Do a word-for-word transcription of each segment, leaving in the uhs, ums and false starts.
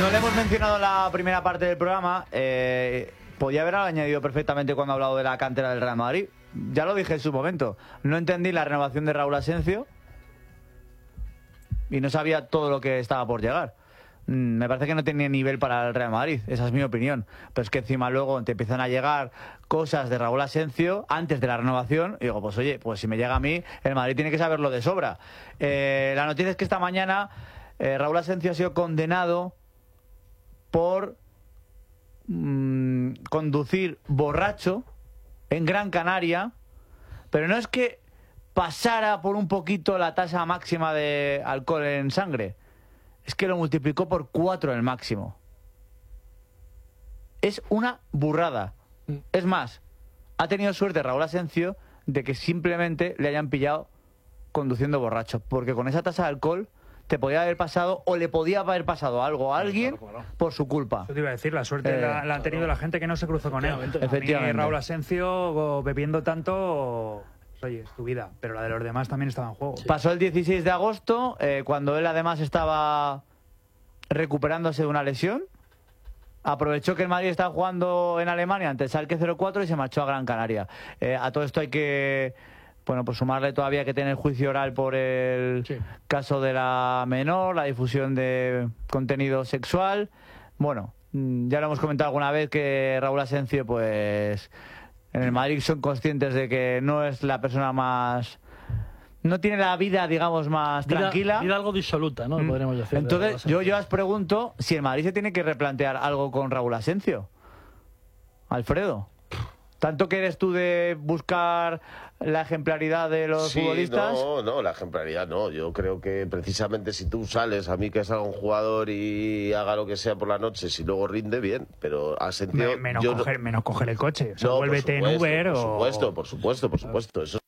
No le hemos mencionado en la primera parte del programa. Eh, podía haber añadido perfectamente cuando ha hablado de la cantera del Real Madrid. Ya lo dije en su momento. No entendí la renovación de Raúl Asensio y no sabía todo lo que estaba por llegar. Mm, me parece que no tenía nivel para el Real Madrid. Esa es mi opinión. Pero es que encima luego te empiezan a llegar cosas de Raúl Asensio antes de la renovación y digo, pues oye, pues si me llega a mí, el Madrid tiene que saberlo de sobra. Eh, la noticia es que esta mañana eh, Raúl Asensio ha sido condenado por mmm, conducir borracho en Gran Canaria, pero no es que pasara por un poquito la tasa máxima de alcohol en sangre, es que lo multiplicó por cuatro el máximo. Es una burrada. Es más, ha tenido suerte Raúl Asensio de que simplemente le hayan pillado conduciendo borracho, porque con esa tasa de alcohol te podía haber pasado o le podía haber pasado algo a alguien claro, claro. por su culpa. Yo te iba a decir, la suerte Eh, la, la han tenido la gente que no se cruzó con él. Efectivamente. A mí, Raúl Asensio, bebiendo tanto, oye, es tu vida. Pero la de los demás también estaba en juego. Sí. Pasó el dieciséis de agosto, eh, cuando él además estaba recuperándose de una lesión. Aprovechó que el Madrid estaba jugando en Alemania ante el Schalke cero cuatro y se marchó a Gran Canaria. Eh, a todo esto hay que... Bueno, pues sumarle todavía que tiene el juicio oral por el sí. caso de la menor, la difusión de contenido sexual. Bueno, ya lo hemos comentado alguna vez que Raúl Asensio, pues en el Madrid son conscientes de que no es la persona más... No tiene la vida, digamos, más vida, tranquila. Vida algo disoluta, ¿no? Mm. Podríamos decir. Entonces, yo, yo os pregunto si el Madrid se tiene que replantear algo con Raúl Asensio. Alfredo. ¿Tanto que eres tú de buscar la ejemplaridad de los sí, futbolistas? No, no, la ejemplaridad no. Yo creo que precisamente si tú sales, a mí que salga un jugador y haga lo que sea por la noche, si luego rinde, bien. Pero Asensio... Me, menos, yo coger, no... menos coger el coche. O sea, no, vuélvete en Uber por o... supuesto, por supuesto, por supuesto. Eso...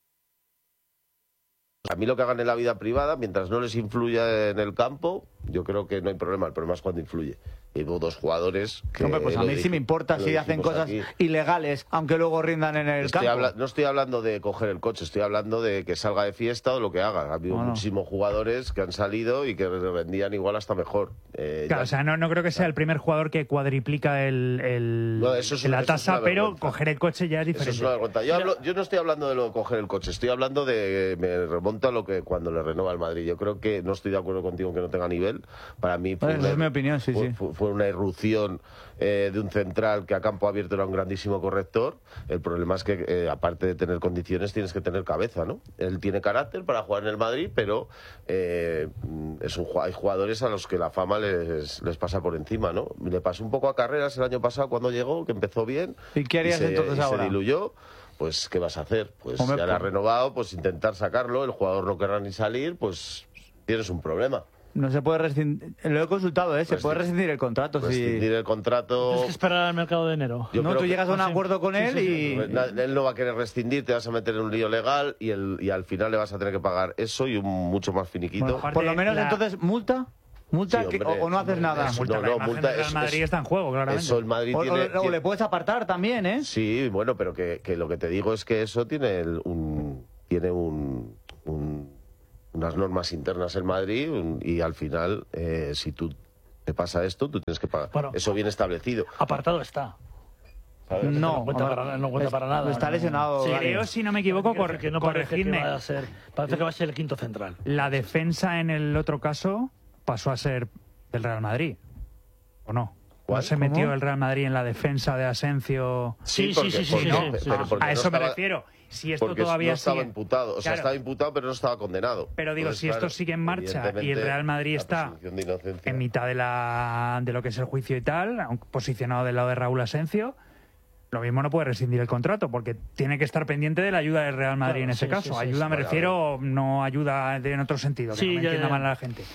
A mí lo que hagan en la vida privada, mientras no les influya en el campo, yo creo que no hay problema. El problema es cuando influye. Y hubo dos jugadores que... Hombre, pues a mí dije, sí me importa si hacen cosas aquí. ilegales, aunque luego rindan en el estoy campo. Habla... No estoy hablando de coger el coche, estoy hablando de que salga de fiesta o lo que haga. Ha habido bueno. muchísimos jugadores que han salido y que vendían igual hasta mejor. Eh, claro, ya... o sea, no, no creo que sea el primer jugador que cuadriplica el, el, no, eso es, la eso tasa, es pero vergüenza. coger el coche ya es diferente. Eso es una vergüenza. Yo, hablo, yo no estoy hablando de lo de coger el coche, estoy hablando de... Me remonto a lo que cuando le renova el Madrid. Yo creo que no estoy de acuerdo contigo en que no tenga nivel. Para mí fue, bueno, una, es mi opinión, sí, fue, sí. Fue, fue una irrupción Eh, de un central que a campo abierto era un grandísimo corrector. El problema es que, eh, aparte de tener condiciones, tienes que tener cabeza, ¿no? Él tiene carácter para jugar en el Madrid, pero eh, es un, hay jugadores a los que la fama les, les pasa por encima, ¿no? Le pasó un poco a Carreras el año pasado cuando llegó, que empezó bien. ¿Y qué harías y se, entonces y ahora? se diluyó. Pues, ¿qué vas a hacer? Pues Hombre, ya la ha pues... renovado, pues intentar sacarlo. El jugador no querrá ni salir, pues tienes un problema. No se puede rescindir. Lo he consultado, ¿eh? Se puede rescindir el contrato. Rescindir si... el contrato. Tienes que esperar al mercado de enero. Yo no, tú llegas a un acuerdo con él sí, sí, y. Sí. Él no va a querer rescindir, te vas a meter en un lío legal y, el, y al final le vas a tener que pagar eso y un mucho más finiquito. Bueno, por lo menos la... entonces, multa. ¿Multa sí, que, hombre, o, o no haces nada? Es, multa, no, no, la multa del es, Madrid es, está en juego, claramente. Eso el Madrid o, tiene, o, o tiene... le puedes apartar también, ¿eh? Sí, bueno, pero que, que lo que te digo es que eso tiene el, un... Tiene un, un unas normas internas en Madrid y al final, eh, si tú te pasa esto, tú tienes que pagar. Bueno, eso viene establecido. Apartado está. ¿Sabes? No, no cuenta, para, no cuenta es, para nada. Está lesionado. Sí, creo, si no me equivoco, por, que no corregidme. Que va a ser, parece que va a ser el quinto central. La defensa en el otro caso pasó a ser del Real Madrid, ¿o no? ¿No se metió ¿Cómo? el Real Madrid en la defensa de Asensio? Sí, sí, sí, sí. sí, no, sí, sí, a, sí. a eso no me estaba, refiero. Si esto porque todavía no estaba sigue... imputado, o sea, claro. estaba imputado pero no estaba condenado. Pero digo, Entonces, si claro, esto sigue en marcha y el Real Madrid está en mitad de, la, de lo que es el juicio y tal, posicionado del lado de Raúl Asensio, lo mismo no puede rescindir el contrato, porque tiene que estar pendiente de la ayuda del Real Madrid claro, en ese sí, caso. Sí, ayuda sí, me vale, refiero, vale. no ayuda en otro sentido, que sí, no me ya, entienda ya. mal a la gente.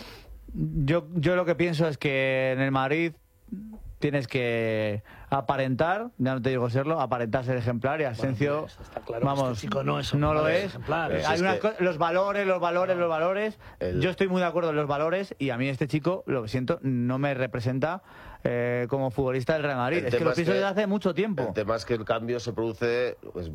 Yo, yo lo que pienso es que en el Madrid tienes que aparentar, ya no te digo serlo, aparentar ser ejemplar y Asensio, bueno, está claro, vamos, este chico no, es no lo es. Ejemplar, eh, es hay este... unas cosas, los valores, los valores, no. los valores. El... Yo estoy muy de acuerdo en los valores y a mí este chico, lo siento, no me representa eh, como futbolista del Real Madrid. El es que lo pienso desde hace mucho tiempo. El tema es que el cambio se produce pues,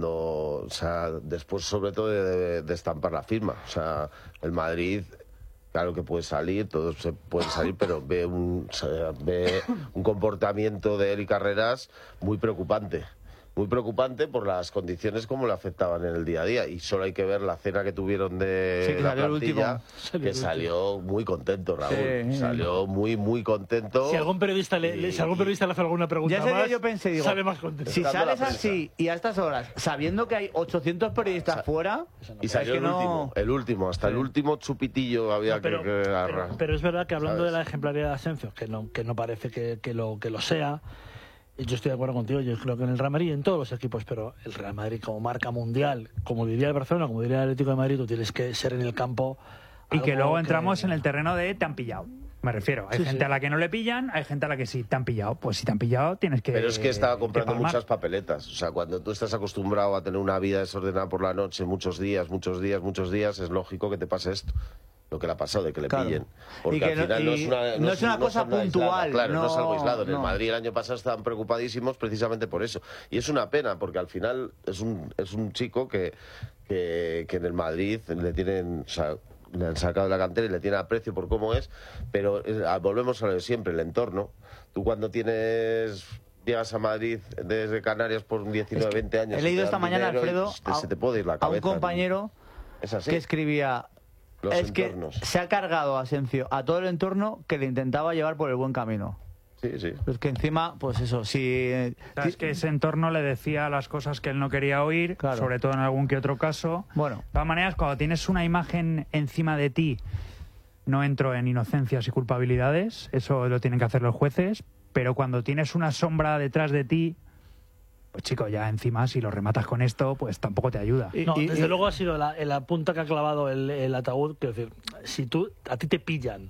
cuando, o sea, después sobre todo de, de, de estampar la firma. O sea, el Madrid... Claro que puede salir, todos se pueden salir, pero ve un, ve un comportamiento de Eric Carreras muy preocupante. Muy preocupante por las condiciones como le afectaban en el día a día. Y solo hay que ver la cena que tuvieron de sí, que la salió plantilla, el que salió muy contento, Raúl. Sí. Salió muy, muy contento. Si algún periodista le, y, si algún periodista le hace alguna pregunta ya sé más, que yo pensé, digo, sale más contento. si Estando sales la prensa. así y a estas horas, sabiendo que hay ochocientos periodistas Sa- fuera, Y salió es que el no... último, el último, hasta el último chupitillo había No, pero, que, que agarrar. pero, pero es verdad que hablando ¿Sabes? de la ejemplaridad de Asensio, que no, que no parece que, que, lo, que lo sea, yo estoy de acuerdo contigo, yo creo que en el Real Madrid y en todos los equipos, pero el Real Madrid como marca mundial, como diría el Barcelona, como diría el Atlético de Madrid, tú tienes que ser en el campo. Y que algo luego que- entramos en el terreno de te han pillado. Me refiero, hay Sí, gente sí. a la que no le pillan, hay gente a la que sí te han pillado. Pues si te han pillado, tienes que. Pero es que estaba comprando que palmar. muchas papeletas. O sea, cuando tú estás acostumbrado a tener una vida desordenada por la noche, muchos días, muchos días, muchos días, es lógico que te pase esto. Lo que le ha pasado, de que le Claro. pillen. Porque Y que al no- final no, y es una, no es una cosa son aislada, puntual, claro, no, es algo no, aislado. En el no. Madrid el año pasado estaban preocupadísimos precisamente por eso. Y es una pena, porque al final es un, es un chico que, que, que en el Madrid le tienen... O sea, le han sacado de la cantera y le tiene aprecio por cómo es, pero eh, volvemos a lo de siempre, el entorno. Tú cuando tienes... Llegas a Madrid desde Canarias por diecinueve, veinte años. He y leído te esta dan mañana, dinero y Alfredo, te- se te puede ir la a un cabeza. compañero Es así. que escribía... Los es entornos. que se ha cargado Asensio a todo el entorno que le intentaba llevar por el buen camino. Sí, sí. Es que encima, pues eso, si... Sabes que ese entorno le decía las cosas que él no quería oír, Claro. sobre todo en algún que otro caso. Bueno. De todas maneras, cuando tienes una imagen encima de ti, no entro en inocencias y culpabilidades, eso lo tienen que hacer los jueces, pero cuando tienes una sombra detrás de ti, pues chico, ya encima si lo rematas con esto, pues tampoco te ayuda. Y- No, y- desde y- luego ha sido la, la punta que ha clavado el, el ataúd. Quiero decir, si tú, a ti te pillan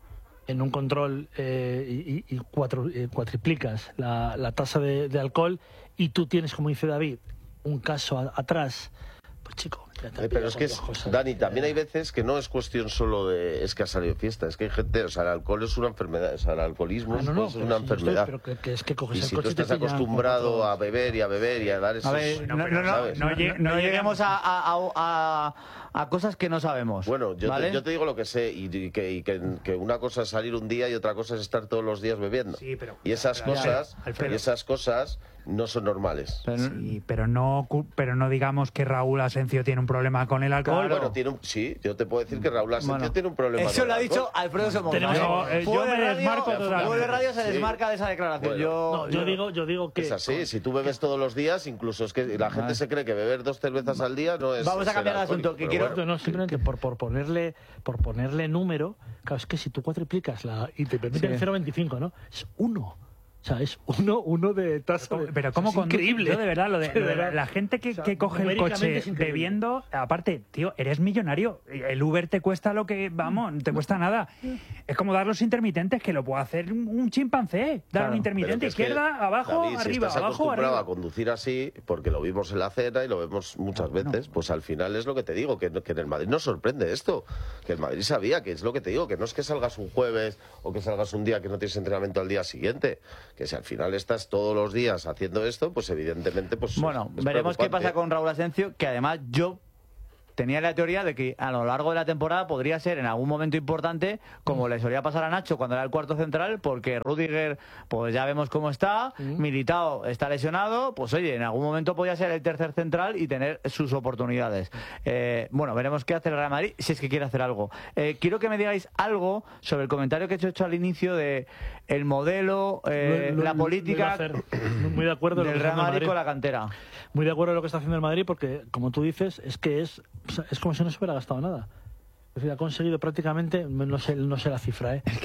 en un control eh, y, y cuatro, eh, cuatriplicas la, la tasa de, de alcohol y tú tienes, como dice David, un caso a- atrás, pues chico, ya te Eh, pero es que, es, pillas con dos cosas. Dani, también Eh, hay veces que no es cuestión solo de es que ha salido fiesta, es que hay gente, o sea, el alcohol es una enfermedad, o sea, el alcoholismo ah, es, no, no, pues, pero una si yo estoy- enfermedad. pero que, que es que coges Y el si coche tú y te estás pillan con acostumbrado cuatro- a beber y a beber y a dar esos... A ver, no, no, no, ¿sabes? no lle- no no lleguemos a, a- a- a- a cosas que no sabemos. Bueno, yo, ¿vale? te, yo te digo lo que sé y, y que, y que, que una cosa es salir un día y otra cosa es estar todos los días bebiendo. Sí, pero- y esas pero, cosas, Alfredo. y esas cosas no son normales. Pero- Sí, pero no, cu- pero no digamos que Raúl Asencio tiene un problema con el alcohol. Claro. Bueno, tiene un, sí, yo te puedo decir que Raúl Asencio Bueno, tiene un problema Eso con lo ha el dicho alcohol. Alfredo Somoza. Tenemos- No, eh, Fuego yo de me radio- desmarco Fuego de totalmente. radio se Sí. desmarca de esa declaración. Bueno, yo, No, yo digo, yo digo que Es así, si tú bebes todos los días, incluso es que la gente se cree que beber dos cervezas al día no es... Vamos a ser cambiar de alcohólico, asunto, que pero quiero- bueno. No, simplemente por, por ponerle por ponerle número, claro, es que si tú cuatriplicas la y te permiten Sí. cero coma veinticinco, ¿no? Es uno. O sea, es uno, uno de tasa. de- Pero cómo es conduce- increíble. Yo de verdad, lo de, De lo de verdad. la gente que, O sea, que coge el numéricamente coche es increíble. bebiendo, aparte, tío, eres millonario. El Uber te cuesta lo que, vamos, no te cuesta nada. Es como dar los intermitentes, que lo puede hacer un, un chimpancé. Dar Claro. un Pero intermitente, que es que, izquierda, abajo, David, si arriba, estás abajo, acostumbrado arriba. a conducir así, porque lo vimos en la cena y lo vemos muchas veces, pues al final es lo que te digo, que, que en el Madrid nos sorprende esto. Que el Madrid sabía, que es lo que te digo, que no es que salgas un jueves o que salgas un día que no tienes entrenamiento al día siguiente. Que si al final estás todos los días haciendo esto, pues evidentemente pues Bueno, es veremos qué preocupante. pasa con Raúl Asencio, que además yo tenía la teoría de que a lo largo de la temporada podría ser en algún momento importante, como le solía pasar a Nacho cuando era el cuarto central, porque Rüdiger, pues ya vemos cómo está, Militao está lesionado, pues oye, en algún momento podría ser el tercer central y tener sus oportunidades. Eh, bueno, veremos qué hace el Real Madrid, si es que quiere hacer algo. Eh, quiero que me digáis algo sobre el comentario que he hecho al inicio de el modelo, eh, Lo- lo- la lo iba a política hacer. Muy de acuerdo en lo del que Real está haciendo el Madrid Madrid. con la cantera. Muy de acuerdo en lo que está haciendo el Madrid, porque, como tú dices, es que es, o sea, es como si no se hubiera gastado nada. Es decir, ha conseguido prácticamente, no sé, no sé la cifra, ¿eh?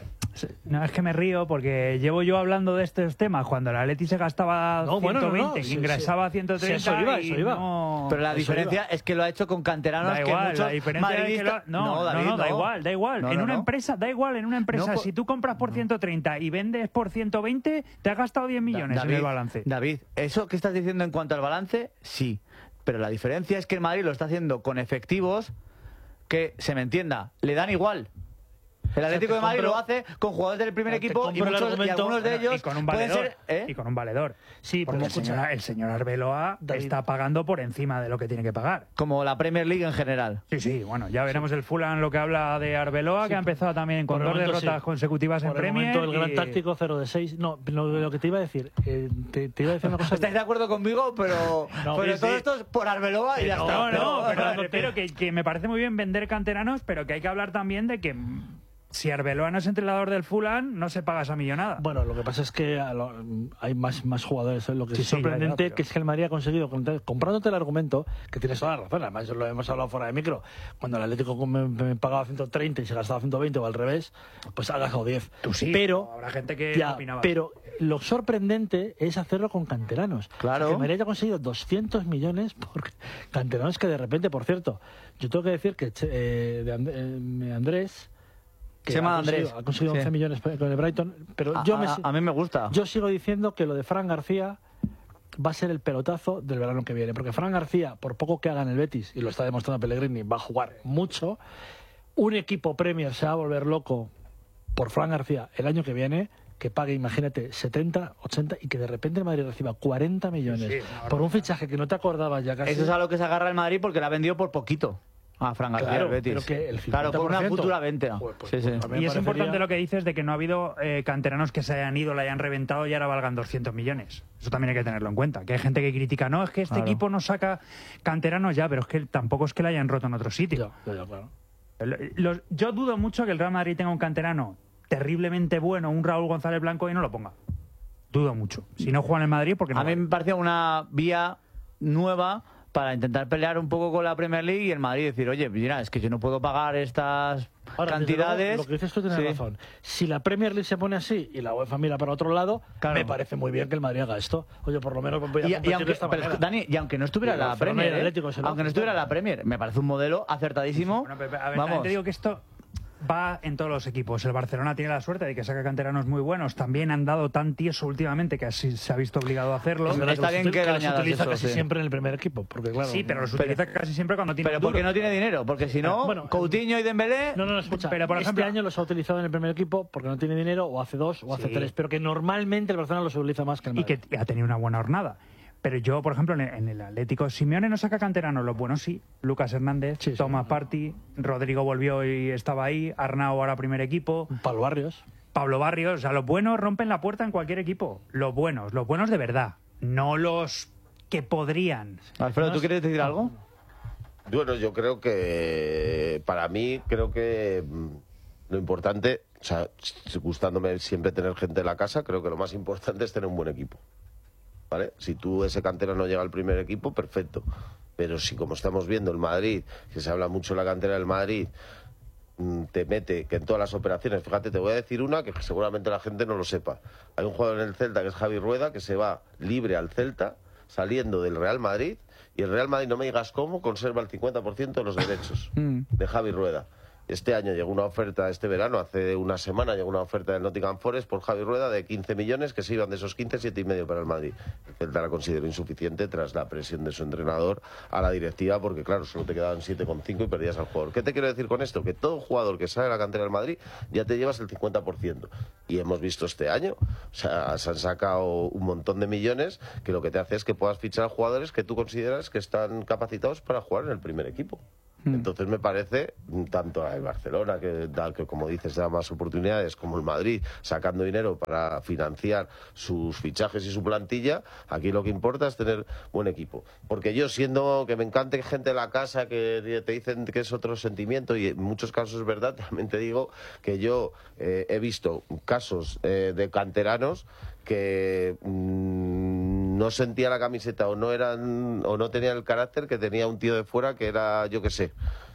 No, es que me río porque llevo yo hablando de estos temas cuando el Atleti se gastaba No, bueno, no, no, ciento veinte, sí, ingresaba sí. ciento treinta Sí, eso iba, y eso iba. no- Pero la Eso diferencia iba. es que lo ha hecho con canteranos Da que igual, muchos la diferencia es que madridistas... lo- no, no, David, no, da igual, da igual. No, en no, una no. empresa, da igual, en una empresa, No, por- si tú compras por ciento treinta y vendes por ciento veinte, te has gastado diez millones David, en el balance. David, eso que estás diciendo en cuanto al balance, sí. Pero la diferencia es que el Madrid lo está haciendo con efectivos que, se me entienda, le dan igual. El Atlético de Madrid lo hace con jugadores del primer equipo y, muchos, y algunos de ellos y con un valedor, pueden ser, ¿eh? y con un valedor. Sí, porque pero el señor, el señor Arbeloa David. está pagando por encima de lo que tiene que pagar. Como la Premier League en general. Sí, sí, bueno, ya veremos el Fulham lo que habla de Arbeloa, sí, que ha empezado también con dos derrotas sí. consecutivas por en el Premier. Momento, el gran y... táctico cero de seis. No, lo, lo que te iba a decir, eh, te, te iba a decir una cosa. ¿Estáis de acuerdo conmigo? Pero, no, pero sí, todo sí. esto es por Arbeloa y ya no, está. No, no, pero, pero, pero que, que me parece muy bien vender canteranos, pero que hay que hablar también de que si Arbeloa no es entrenador del Fulham, no se paga esa millonada. Bueno, lo que pasa es que lo, hay más, más jugadores. Lo que sí, es sorprendente sí, ya, ya, pero... que es que el Madrid ha conseguido, comprándote el argumento, que tienes toda la razón, además lo hemos hablado fuera de micro, cuando el Atlético me, me pagaba ciento treinta y se gastaba ciento veinte o al revés, pues ha gastado diez. Tú sí, pero habrá gente que ya, opinaba. Pero lo sorprendente es hacerlo con canteranos. Claro. O sea, que el Madrid ha conseguido doscientos millones por canteranos que de repente, por cierto, yo tengo que decir que eh, de And eh, Andrés... Que se llama ha Andrés. Ha conseguido once sí. millones con el Brighton, pero a, yo me, a, a mí me gusta. Yo sigo diciendo que lo de Fran García va a ser el pelotazo del verano que viene, porque Fran García, por poco que haga en el Betis, y lo está demostrando Pellegrini, va a jugar mucho. Un equipo Premier se va a volver loco por Fran García el año que viene, que pague, imagínate, setenta, ochenta y que de repente el Madrid reciba cuarenta millones sí, sí, no, por un fichaje que no te acordabas ya casi. Eso es a lo que se agarra el Madrid porque la ha vendido por poquito. Ah, Fran García, claro, el Betis. Pero que el claro, por una futura venta. Pues, pues, sí, sí. Y es parecería... importante lo que dices de que no ha habido eh, canteranos que se hayan ido, la hayan reventado y ahora valgan doscientos millones. Eso también hay que tenerlo en cuenta. Que hay gente que critica, no, es que este claro. equipo no saca canteranos ya, pero es que tampoco es que la hayan roto en otro sitio. Ya, ya, claro. Los, yo dudo mucho que el Real Madrid tenga un canterano terriblemente bueno, un Raúl González Blanco, y no lo ponga. Dudo mucho. Si no juegan en Madrid, porque no. A mí me parecía una vía nueva para intentar pelear un poco con la Premier League y el Madrid decir, oye, mira, es que yo no puedo pagar estas Ahora, cantidades. Luego, lo que dices tú tienes sí. razón. Si la Premier League se pone así y la UEFA mira para otro lado, claro. me parece muy bien que el Madrid haga esto. Oye, por lo menos voy a y, y aunque, de esta pero, manera. Dani, y aunque no estuviera la Premier, ¿eh? Atlético, aunque no estuviera la Premier, me parece un modelo acertadísimo. Bueno, pero, a ver, Vamos. te digo que esto va en todos los equipos. El Barcelona tiene la suerte de que saca canteranos muy buenos. También han dado tan tieso últimamente que así se ha visto obligado a hacerlo. Es está bien que, que los utiliza eso, casi sí. siempre en el primer equipo. Porque, claro, sí, pero los pero, utiliza casi siempre cuando tiene Pero porque no tiene dinero. Porque si no, bueno, Coutinho y Dembélé... No, no, no, escucha. Pero, por ejemplo, este año los ha utilizado en el primer equipo porque no tiene dinero, o hace dos, o hace sí. tres. Pero que normalmente el Barcelona los utiliza más que el Madrid. Y que ha tenido una buena jornada. Pero yo, por ejemplo, en el, en el Atlético, Simeone no saca canteranos. Los buenos sí. Lucas Hernández, sí, Thomas sí. Partey, Rodrigo volvió y estaba ahí, Arnau ahora primer equipo. Pablo Barrios. Pablo Barrios. O sea, los buenos rompen la puerta en cualquier equipo. Los buenos, los buenos de verdad. No los que podrían. Alfredo, ¿tú quieres decir algo? Bueno, yo creo que, para mí, creo que lo importante, o sea, gustándome siempre tener gente en la casa, creo que lo más importante es tener un buen equipo. ¿Vale? Si tú ese cantera no llega al primer equipo, perfecto. Pero si, como estamos viendo, el Madrid, que se habla mucho de la cantera del Madrid, te mete que en todas las operaciones, fíjate, te voy a decir una que seguramente la gente no lo sepa. Hay un jugador en el Celta que es Javi Rueda, que se va libre al Celta, saliendo del Real Madrid, y el Real Madrid, no me digas cómo, conserva el cincuenta por ciento de los derechos de Javi Rueda. Este año llegó una oferta, este verano, hace una semana, llegó una oferta del Nottingham Forest por Javi Rueda de quince millones, que se iban de esos quince, siete y medio para el Madrid. El Celta la consideró insuficiente tras la presión de su entrenador a la directiva, porque claro, solo te quedaban siete coma cinco y perdías al jugador. ¿Qué te quiero decir con esto? Que todo jugador que sale de la cantera del Madrid ya te llevas el cincuenta por ciento. Y hemos visto este año, o sea, se han sacado un montón de millones, que lo que te hace es que puedas fichar a jugadores que tú consideras que están capacitados para jugar en el primer equipo. Entonces me parece, tanto el Barcelona, que, que como dices da más oportunidades, como el Madrid, sacando dinero para financiar sus fichajes y su plantilla, aquí lo que importa es tener buen equipo. Porque yo, siendo que me encante gente de la casa, que te dicen que es otro sentimiento, y en muchos casos es verdad, también te digo que yo eh, he visto casos eh, de canteranos que mmm, no sentía la camiseta o no eran o no tenían el carácter que tenía un tío de fuera que era, yo qué sé,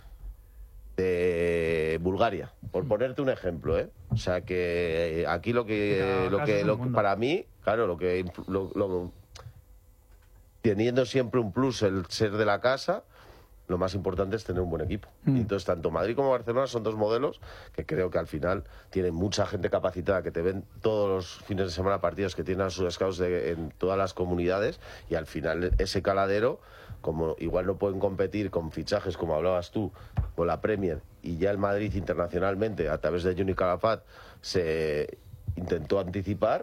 de Bulgaria, por ponerte un ejemplo, ¿eh? O sea que aquí lo que lo que lo, para mí, claro, lo que lo, lo, teniendo siempre un plus el ser de la casa, lo más importante es tener un buen equipo. Mm. Y entonces, tanto Madrid como Barcelona son dos modelos que creo que al final tienen mucha gente capacitada, que te ven todos los fines de semana partidos, que tienen a sus scouts de, en todas las comunidades, y al final ese caladero, como igual no pueden competir con fichajes, como hablabas tú, con la Premier y ya el Madrid internacionalmente, a través de Juni Calafat, se intentó anticipar.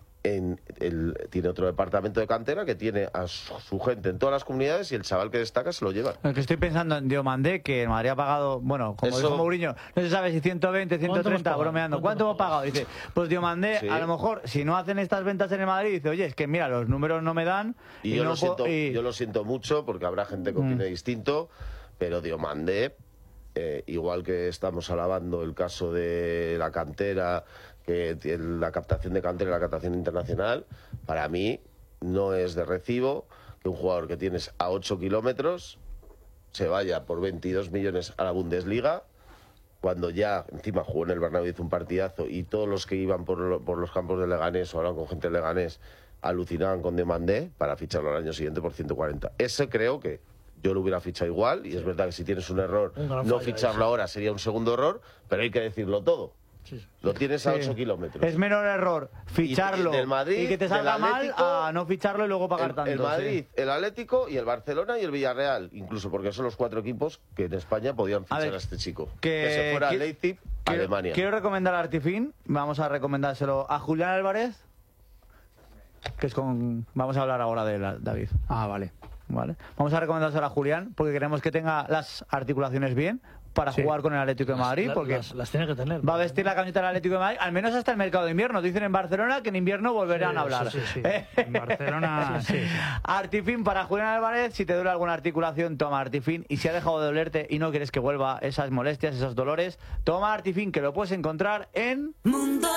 En el, tiene otro departamento de cantera que tiene a su, su gente en todas las comunidades y el chaval que destaca se lo lleva. El que estoy pensando en Diomandé, que el Madrid ha pagado, bueno, como Eso... dijo Mourinho, no se sabe si ciento veinte, ciento treinta, bromeando. ¿Cuánto hemos pagado? Dice, pues Diomandé, sí. a lo mejor, si no hacen estas ventas en el Madrid, dice, oye, es que mira, los números no me dan. Y, y yo, no lo siento, y... yo lo siento mucho porque habrá gente que opine mm. distinto, pero Diomandé, eh, igual que estamos alabando el caso de la cantera, que la captación de cantera y la captación internacional, para mí no es de recibo que un jugador que tienes a ocho kilómetros se vaya por veintidós millones a la Bundesliga, cuando ya encima jugó en el Bernabéu, hizo un partidazo, y todos los que iban por, lo, por los campos de Leganés o hablaban con gente de Leganés alucinaban con Diomandé para ficharlo al año siguiente por ciento cuarenta. Ese creo que yo lo hubiera fichado igual, y es verdad que si tienes un error, un no ficharlo ahora sería un segundo error, pero hay que decirlo todo. Sí. Lo tienes a sí. ocho kilómetros. Es menor error ficharlo y, y, Madrid, y que te salga mal a no ficharlo y luego pagar el, tanto. El Madrid, sí. el Atlético y el Barcelona y el Villarreal, incluso porque son los cuatro equipos que en España podían fichar a, ver, a este chico. Que, que se fuera a Leipzig, quiero, Alemania. Quiero recomendar a Artifin, vamos a recomendárselo a Julián Álvarez, que es con... Vamos a hablar ahora de la, David. Ah, vale. Vale. Vamos a recomendárselo a Julián porque queremos que tenga las articulaciones bien para sí. jugar con el Atlético de Madrid, las, porque las, las tiene que tener. Va a vestir la camiseta del Atlético de Madrid, al menos hasta el mercado de invierno. Dicen en Barcelona que en invierno volverán sí, a hablar. Sí, sí, sí. En Barcelona, sí, sí. Artifin para Julián Álvarez, si te duele alguna articulación, toma Artifin. Y si ha dejado de dolerte y no quieres que vuelva esas molestias, esos dolores, toma Artifin, que lo puedes encontrar en... Mundo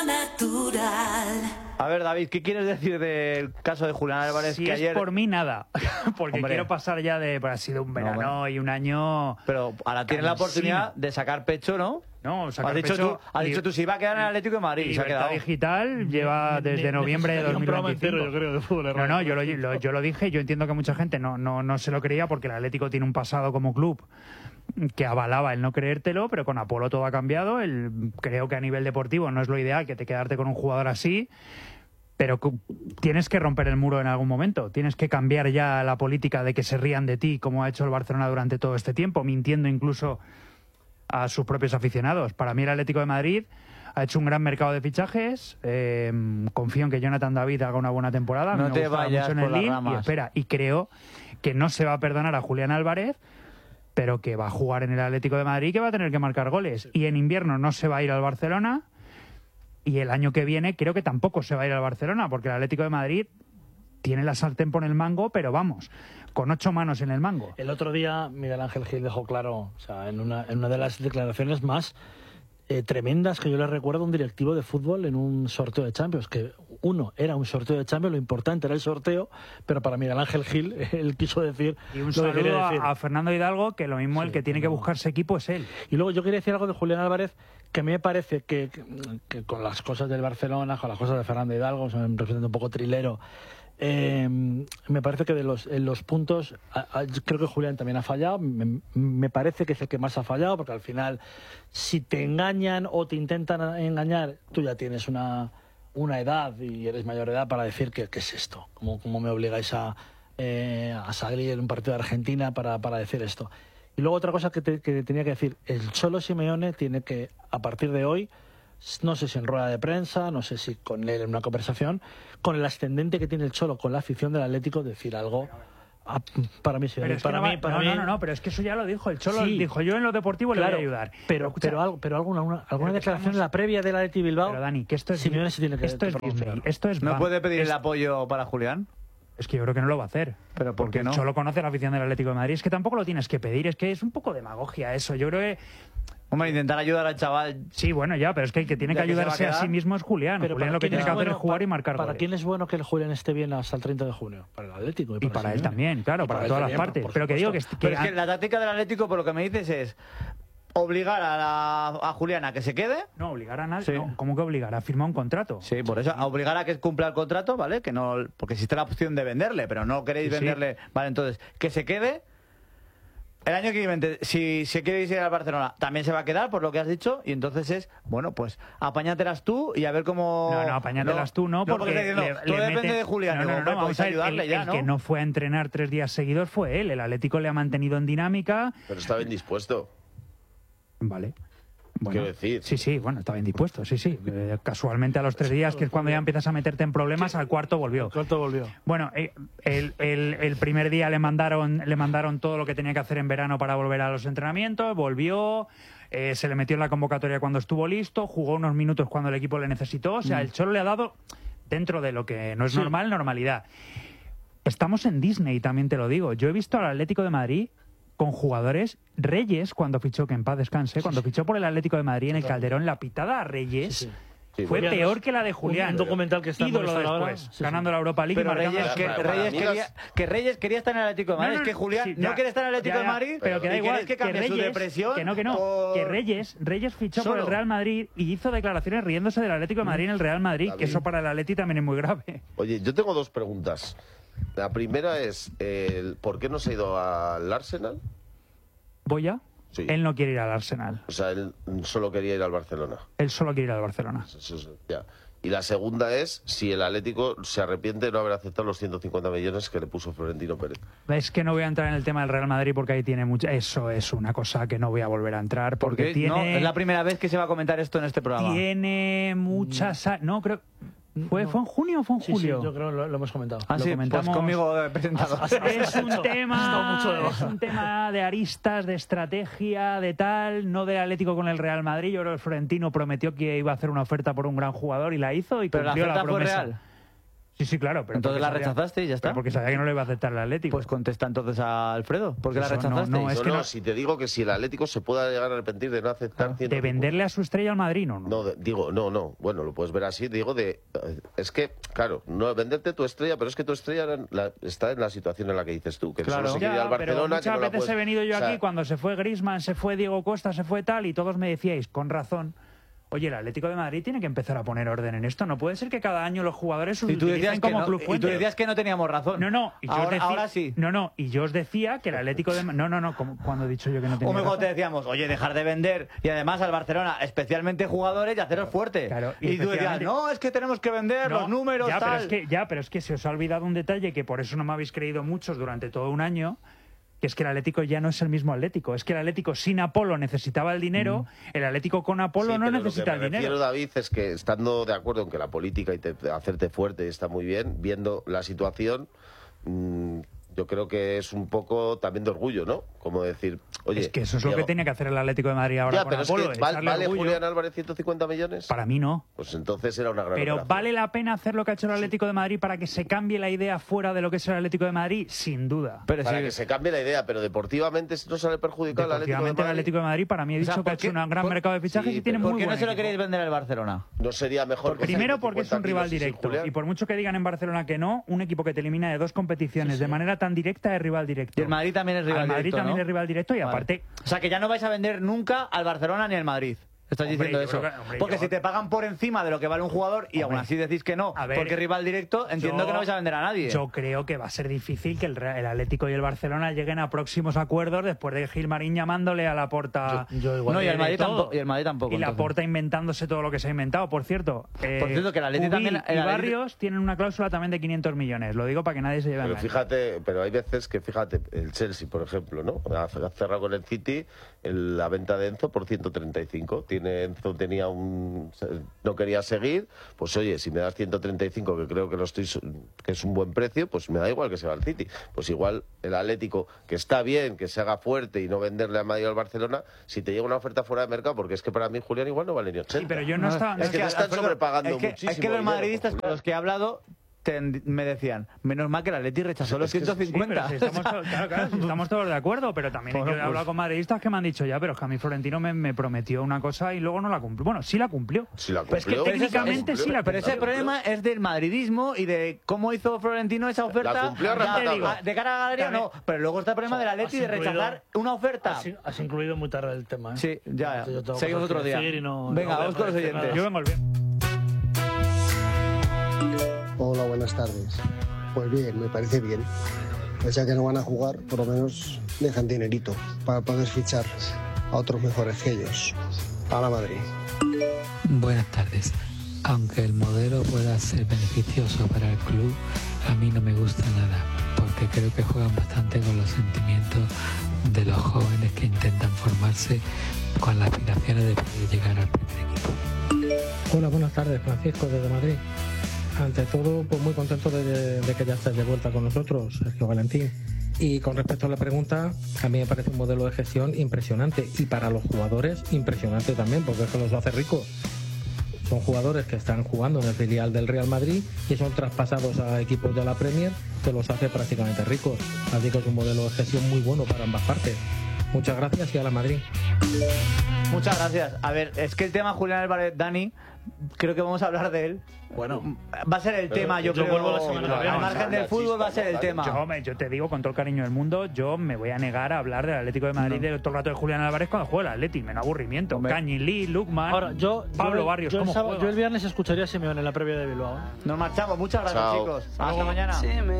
Natural. A ver, David, ¿qué quieres decir del caso de Julián Álvarez? Si que es ayer... por mí, nada. Porque Hombre. quiero pasar ya de... Pues ha sido un verano no, bueno. y un año... Pero ahora tienes la oportunidad de sacar pecho, ¿no? No, sacar has dicho pecho... Tú, has dicho tú, si iba a quedar en el Atlético de Madrid. Y se ha quedado. Digital lleva desde noviembre de dos mil veinticinco. Yo creo, de fútbol, no, no, yo lo, lo, yo lo dije. Yo entiendo que mucha gente no, no, no se lo creía porque el Atlético tiene un pasado como club que avalaba el no creértelo, pero con Apolo todo ha cambiado. El, creo que a nivel deportivo no es lo ideal que te quedarte con un jugador así, pero tienes que romper el muro en algún momento. Tienes que cambiar ya la política de que se rían de ti, como ha hecho el Barcelona durante todo este tiempo, mintiendo incluso a sus propios aficionados. Para mí el Atlético de Madrid ha hecho un gran mercado de fichajes. Eh, confío en que Jonathan David haga una buena temporada. No Me te vayas mucho en por el las Lille, ramas. y espera, y creo que no se va a perdonar a Julián Álvarez, pero que va a jugar en el Atlético de Madrid, que va a tener que marcar goles. Y en invierno no se va a ir al Barcelona, y el año que viene creo que tampoco se va a ir al Barcelona, porque el Atlético de Madrid tiene la sartén por el mango, pero vamos, con ocho manos en el mango. El otro día Miguel Ángel Gil dejó claro, o sea, en una, en una de las declaraciones más eh, tremendas que yo le recuerdo a un directivo de fútbol en un sorteo de Champions, que uno, era un sorteo de Champions, lo importante era el sorteo, pero para Miguel Ángel Gil, él quiso decir... Y un saludo a, a Fernando Hidalgo, que lo mismo sí, el que tiene no. que buscarse equipo es él. Y luego yo quería decir algo de Julián Álvarez, que a mí me parece que, que, que con las cosas del Barcelona, con las cosas de Fernando Hidalgo, o sea, me representa un poco trilero, eh, me parece que de los, en los puntos, a, a, creo que Julián también ha fallado, me, me parece que es el que más ha fallado, porque al final, si te engañan o te intentan engañar, tú ya tienes una... una edad y eres mayor de edad para decir que, ¿qué es esto? ¿Cómo, cómo me obligáis a, eh, a salir en un partido de Argentina para, para decir esto? Y luego otra cosa que, te, que tenía que decir, el Cholo Simeone tiene que, a partir de hoy, no sé si en rueda de prensa, no sé si con él en una conversación, con el ascendente que tiene el Cholo con la afición del Atlético, decir algo... Ah, para mí sí, pero es para que no mí, va, para no, mí... no, no, no, pero es que eso ya lo dijo el Cholo, sí, dijo yo en lo deportivo claro, le voy a ayudar. Pero, pero, pero, algo, pero alguna, una, alguna pero declaración estamos... en la previa de la Athletic Bilbao. Pero Dani, que esto es Simeone se tiene que esto es Disney, esto es ¿No Bam. puede pedir es... el apoyo para Julián? Es que yo creo que no lo va a hacer. ¿Pero por qué no? Solo conoce la afición del Atlético de Madrid. Es que tampoco lo tienes que pedir, es que es un poco demagogia eso. Yo creo que... Hombre, intentar ayudar al chaval... Sí, bueno, ya, pero es que el que tiene que ayudarse a, a sí mismo es Julián. Pero Julián lo que tiene que hacer es jugar y marcar goles. ¿Para quién es bueno que el Julián esté bien hasta el treinta de junio? Para el Atlético. Y para, y para él también, claro, para, para todas las partes. Pero que digo que... Pero es que la táctica del Atlético, por lo que me dices, es... obligar a, la, a Julián a que se quede. No, obligar a nadie. Sí. No, ¿cómo que obligar? A firmar un contrato. Sí, por eso, a obligar a que cumpla el contrato, ¿vale? Que no, porque existe la opción de venderle, pero no queréis sí, venderle. Sí. Vale, entonces, que se quede. El año que viene, si se quiere ir al Barcelona, también se va a quedar, por lo que has dicho, y entonces es, bueno, pues apáñatelas tú y a ver cómo... No, no, apáñatelas no, tú no, porque... porque no, le, todo le depende mete... de Julián, no, no, no, no, no, vamos a ayudarle el, ya, el ¿no? que no fue a entrenar tres días seguidos fue él, el Atlético le ha mantenido en dinámica... Pero estaba indispuesto. Vale. Bueno, Quiero decir. Sí, sí, bueno, estaba indispuesto, sí, sí. Eh, casualmente a los tres días, que es cuando ya empiezas a meterte en problemas, al cuarto volvió. El cuarto volvió. Bueno, eh, el, el, el primer día le mandaron, le mandaron todo lo que tenía que hacer en verano para volver a los entrenamientos, volvió, eh, se le metió en la convocatoria cuando estuvo listo, jugó unos minutos cuando el equipo le necesitó. O sea, mm. el Cholo le ha dado, dentro de lo que no es sí. normal, normalidad. Estamos en Disney, también te lo digo. Yo he visto al Atlético de Madrid con jugadores. Reyes, cuando fichó, que en paz descanse, cuando fichó por el Atlético de Madrid en el Calderón, la pitada a Reyes sí, sí. Sí, fue bueno, peor que la de Julián. Un documental que está ídolo después, ahora, sí, ganando sí. la Europa League. Pero y Reyes, que, Reyes quería, que Reyes quería estar en el Atlético de Madrid. No, no, es que Julián sí, ya, no quiere estar en el Atlético ya, ya, de Madrid. Pero que da igual, que, que, Reyes, su depresión que no, que no. Por... Que Reyes, Reyes fichó Solo. por el Real Madrid y hizo declaraciones riéndose del Atlético de Madrid en el Real Madrid, David. que eso para el Atlético también es muy grave. Oye, yo tengo dos preguntas. La primera es, eh, ¿por qué no se ha ido al Arsenal? ¿Voy ya? Sí. Él no quiere ir al Arsenal. O sea, él solo quería ir al Barcelona. Él solo quiere ir al Barcelona. Eso, eso, ya. Y la segunda es si el Atlético se arrepiente de no haber aceptado los ciento cincuenta millones que le puso Florentino Pérez. Es que no voy a entrar en el tema del Real Madrid porque ahí tiene mucha... Eso es una cosa que no voy a volver a entrar porque ¿Por tiene... No, es la primera vez que se va a comentar esto en este programa. Tiene muchas... No, creo... ¿Fue, ¿Fue en junio o fue en sí, julio? Sí, yo creo que lo, lo hemos comentado. Ah, lo sí, comentamos pues conmigo presentado. Es un tema, mucho es un tema de aristas, de estrategia, de tal, no del Atlético con el Real Madrid. Yo creo que el Florentino prometió que iba a hacer una oferta por un gran jugador y la hizo y pero cumplió la, la promesa. Fue real. Sí, sí, claro. Pero entonces la sabía, rechazaste y ya está. Porque sabía que no le iba a aceptar el Atlético. Pues contesta entonces a Alfredo. ¿Por qué la rechazaste? No, no, es no, que no, no, si te digo que si el Atlético se pueda llegar a arrepentir de no aceptar... Claro, ¿de venderle a su estrella al Madrid? No, no. No, de, digo, no, no. Bueno, lo puedes ver así. Digo de... Es que, claro, no venderte tu estrella, pero es que tu estrella la, está en la situación en la que dices tú. Que claro. solo se quiere ir al Barcelona... Pero muchas que no veces puedes... he venido yo o sea... aquí cuando se fue Griezmann, se fue Diego Costa, se fue tal, y todos me decíais, con razón... Oye, el Atlético de Madrid tiene que empezar a poner orden en esto. No puede ser que cada año los jugadores y tú decías como no, club fuente. Y tú decías que no teníamos razón. No, no. Y yo ahora, decía, ahora sí. No, no. Y yo os decía que el Atlético de No, no, no. Como, cuando he dicho yo que no tenía o mejor razón. te decíamos, oye, dejar de vender y además al Barcelona, especialmente jugadores, y haceros fuerte. Claro, y, y tú decías, no, es que tenemos que vender no, los números, ya, tal. Pero es que, ya, pero es que se os ha olvidado un detalle que por eso no me habéis creído muchos durante todo un año, que es que el Atlético ya no es el mismo Atlético. Es que el Atlético sin Apolo necesitaba el dinero, mm. el Atlético con Apolo sí, no pero necesita lo que me el dinero. Refiero, David, es que estando de acuerdo en que la política y te, hacerte fuerte está muy bien, viendo la situación... Mmm, yo creo que es un poco también de orgullo, ¿no? Como decir, oye... Es que eso es Diego, lo que tenía que hacer el Atlético de Madrid ahora ya, con pero Apolo. Es que ¿vale, ¿vale Julián Álvarez ciento cincuenta millones? Para mí no. Pues entonces era una gran Pero operación. ¿vale la pena hacer lo que ha hecho el Atlético de Madrid para que se cambie la idea fuera de lo que es el Atlético de Madrid? Sin duda. Pero para sí, que se cambie la idea, pero deportivamente no sale perjudicado el Atlético de Madrid. el Atlético de Madrid para mí he dicho o sea, que ha hecho un gran por, mercado de fichajes sí, y tiene muy ¿Por qué buen no se lo equipo. queréis vender al Barcelona? No sería mejor... Porque primero porque es un rival directo. Y por mucho que digan en Barcelona que no, un equipo que te elimina de dos competiciones sí, sí. de manera tan directa es rival directo. Y el Madrid también es rival Al Madrid directo, también ¿no? es rival directo y vale. aparte... O sea, que ya no vais a vender nunca al Barcelona ni al Madrid. Estás hombre, diciendo eso. Que, hombre, porque yo... si te pagan por encima de lo que vale un jugador y hombre, aún así decís que no, ver, porque rival directo, entiendo yo, que no vais a vender a nadie. Yo creo que va a ser difícil que el, el Atlético y el Barcelona lleguen a próximos acuerdos después de Gilmarín llamándole a Laporta. Yo, yo igual no, y el, Madrid tampoco, y el Madrid tampoco. Y Laporta inventándose todo lo que se ha inventado. Por cierto, eh, por cierto que el Atlético también. El y Barrios tienen una cláusula también de quinientos millones. Lo digo para que nadie se lleve a Pero fíjate, pero hay veces que, fíjate, el Chelsea, por ejemplo, ¿no? Ha cerrado con el City el, la venta de Enzo por ciento treinta y cinco. Tiene, Enzo tenía un no quería seguir, pues oye, si me das ciento treinta y cinco, que creo que lo estoy que es un buen precio, pues me da igual que se va al City. Pues igual el Atlético, que está bien que se haga fuerte y no venderle a Madrid o al Barcelona, si te llega una oferta fuera de mercado, porque es que para mí Julián igual no vale ni ochenta. Sí, pero yo no, no estaba... Es, es que te están Alfredo, sobrepagando es que, muchísimo. Es que los madridistas con los que he hablado Te, me decían, menos mal que el Atleti rechazó los ciento cincuenta. Sí, si estamos, to- claro, claro, si estamos todos de acuerdo, pero también bueno, yo he hablado pues... con madridistas que me han dicho ya, pero es que a mí Florentino me, me prometió una cosa y luego no la cumplió. Bueno, sí la cumplió. Sí la cumplió. Pero es que técnicamente es, sí la cumplió. Pero ese problema es del madridismo y de cómo hizo Florentino esa oferta. La cumplió ya, digo, de cara a la galería no, pero luego está el problema del Atleti de rechazar una oferta. Has, has incluido muy tarde el tema, ¿eh? Sí, ya, ya. Seguimos otro día. No, Venga, no vamos con los oyentes. Yo vengo al bien. Hola, buenas tardes. Pues bien, me parece bien. Pues ya que no van a jugar, por lo menos dejan dinerito para poder fichar a otros mejores que ellos. A la Madrid. Buenas tardes. Aunque el modelo pueda ser beneficioso para el club, a mí no me gusta nada, porque creo que juegan bastante con los sentimientos de los jóvenes que intentan formarse con las aspiraciones de poder llegar al primer equipo. Hola, buenas tardes, Francisco, desde Madrid. Ante todo, pues muy contento de, de que ya estés de vuelta con nosotros, Sergio Valentín. Y con respecto a la pregunta, a mí me parece un modelo de gestión impresionante y para los jugadores impresionante también, porque es que los hace ricos. Son jugadores que están jugando en el filial del Real Madrid y son traspasados a equipos de la Premier, que los hace prácticamente ricos. Así que es un modelo de gestión muy bueno para ambas partes. Muchas gracias y a la Madrid. Muchas gracias. A ver, es que el tema Julián Álvarez, Dani, creo que vamos a hablar de él. Bueno, va a ser el tema, yo, yo creo. Vuelvo la semana que viene. Al margen del fútbol va a ser el tema. Yo, me, yo te digo con todo el cariño del mundo, yo me voy a negar a hablar del Atlético de Madrid no. de todo el rato de Julián Álvarez cuando juega el Atlético. Me da aburrimiento. Cañi Lee, Lukman, Ahora, yo, Pablo yo, Barrios, yo, ¿cómo el sábado, juega? Yo el viernes escucharía a Simeone en la previa de Bilbao. Nos marchamos. Muchas gracias, Chao. chicos. Hasta Chao. mañana.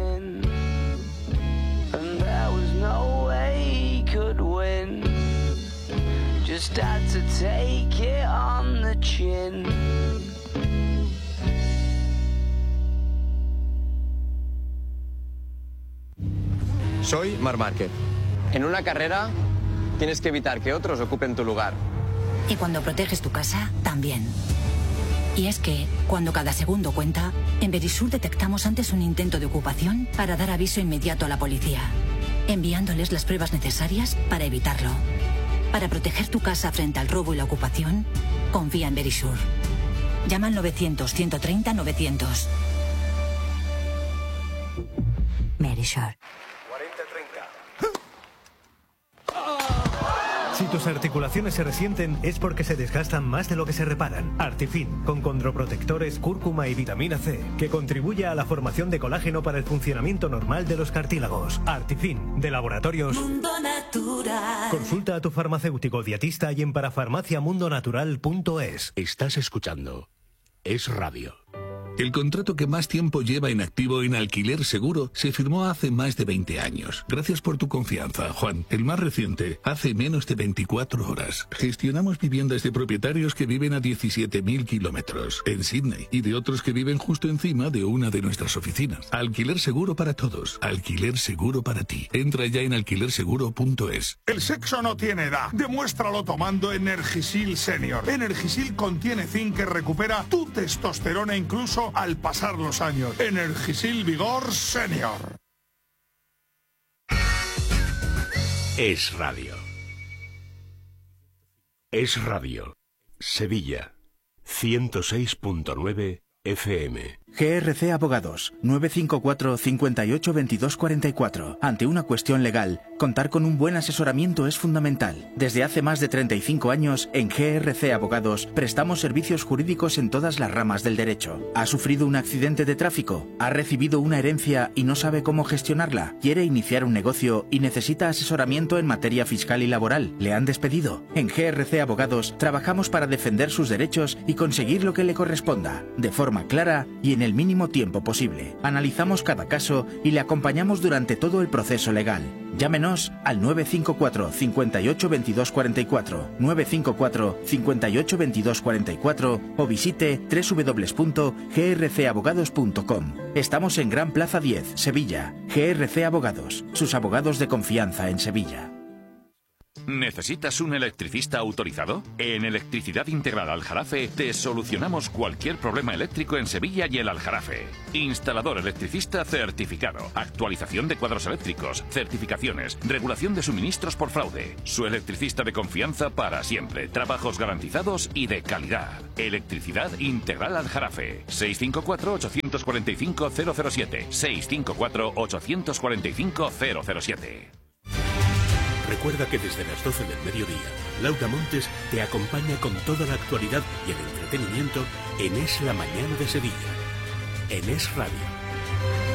Just had to take it on the chin. Soy Marc Márquez. En una carrera tienes que evitar que otros ocupen tu lugar. Y cuando proteges tu casa, también. Y es que, cuando cada segundo cuenta, en Verisur detectamos antes un intento de ocupación para dar aviso inmediato a la policía, enviándoles las pruebas necesarias para evitarlo. Para proteger tu casa frente al robo y la ocupación, confía en Verisur. Llama al novecientos, ciento treinta, novecientos. Verisur. Si tus articulaciones se resienten es porque se desgastan más de lo que se reparan. Artifin, con condroprotectores, cúrcuma y vitamina C, que contribuye a la formación de colágeno para el funcionamiento normal de los cartílagos. Artifin, de Laboratorios Mundo Natural. Consulta a tu farmacéutico dietista y en parafarmaciamundonatural punto es. Estás escuchando Es Radio. El contrato que más tiempo lleva en activo en Alquiler Seguro se firmó hace más de veinte años. Gracias por tu confianza, Juan. El más reciente, hace menos de veinticuatro horas. Gestionamos viviendas de propietarios que viven a diecisiete mil kilómetros en Sydney y de otros que viven justo encima de una de nuestras oficinas. Alquiler Seguro para todos. Alquiler Seguro para ti. Entra ya en alquiler seguro punto es. El sexo no tiene edad. Demuéstralo tomando Energisil Senior. Energisil contiene zinc que recupera tu testosterona incluso al pasar los años. Energisil Vigor Senior. Es Radio. Es Radio. Sevilla. ciento seis punto nueve F M. G R C Abogados, nueve cinco cuatro, cinco ocho, veintidós cuarenta y cuatro. Ante una cuestión legal, contar con un buen asesoramiento es fundamental. Desde hace más de treinta y cinco años, en G R C Abogados, prestamos servicios jurídicos en todas las ramas del derecho. ¿Ha sufrido un accidente de tráfico? ¿Ha recibido una herencia y no sabe cómo gestionarla? ¿Quiere iniciar un negocio y necesita asesoramiento en materia fiscal y laboral? ¿Le han despedido? En G R C Abogados, trabajamos para defender sus derechos y conseguir lo que le corresponda, de forma clara y en en el mínimo tiempo posible. Analizamos cada caso y le acompañamos durante todo el proceso legal. Llámenos al nueve cinco cuatro, cinco ocho, veintidós cuarenta y cuatro, nueve cinco cuatro, cinco ocho, veintidós cuarenta y cuatro o visite doble u doble u doble u punto g r c abogados punto com. Estamos en Gran Plaza diez, Sevilla. G R C Abogados, sus abogados de confianza en Sevilla. ¿Necesitas un electricista autorizado? En Electricidad Integral Aljarafe te solucionamos cualquier problema eléctrico en Sevilla y el Aljarafe. Instalador electricista certificado, actualización de cuadros eléctricos, certificaciones, regulación de suministros por fraude. Su electricista de confianza para siempre, trabajos garantizados y de calidad. Electricidad Integral Aljarafe. seis cinco cuatro, ocho cuatro cinco, cero cero siete. seis cinco cuatro, ocho cuatro cinco, cero cero siete. Recuerda que desde las doce del mediodía, Laura Montes te acompaña con toda la actualidad y el entretenimiento en Es la Mañana de Sevilla, en Es Radio.